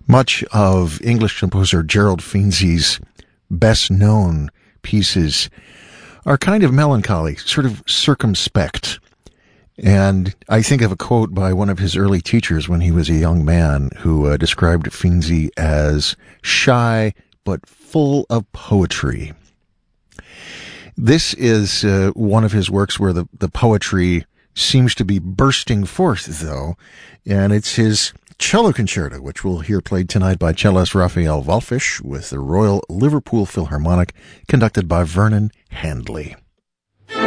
Much of English composer Gerald Finzi's best-known pieces are kind of melancholy, sort of circumspect. And I think of a quote by one of his early teachers when he was a young man who described Finzi as shy but full of poetry. This is one of his works where the poetry seems to be bursting forth, though, and it's his cello concerto, which we'll hear played tonight by cellist Raphael Wallfisch with the Royal Liverpool Philharmonic, conducted by Vernon Handley.